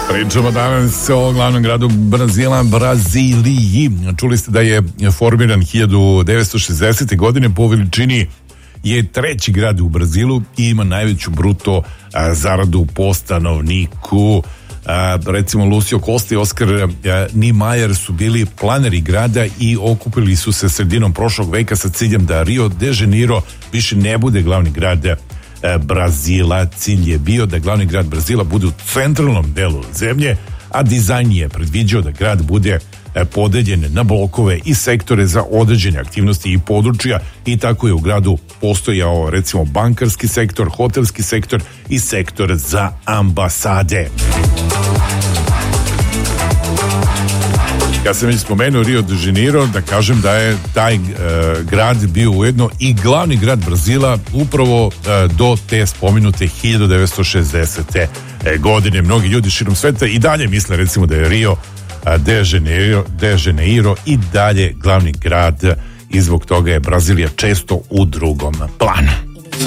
Pričamo danas o glavnom gradu Brazila, Braziliji. Čuli ste da je formiran 1960. godine, po veličini je treći grad u Brazilu i ima najveću bruto zaradu po stanovniku. Recimo Lucio Costa i Oskar Niemeyer su bili planeri grada i okupili su se sredinom prošlog veka sa ciljem da Rio de Janeiro više ne bude glavni grad Brazila. Cilj je bio da glavni grad Brazila bude u centralnom delu zemlje, a dizajn je predviđao da grad bude podeljen na blokove i sektore za određene aktivnosti i područja, i tako je u gradu postojao recimo bankarski sektor, hotelski sektor i sektor za ambasade. Kad sam već spomenuo Rio de Janeiro, da kažem da je taj grad bio ujedno i glavni grad Brazila upravo do te spomenute 1960. godine. Mnogi ljudi širom sveta i dalje misle recimo da je Rio de Janeiro i dalje glavni grad i zbog toga je Brazilija često u drugom planu.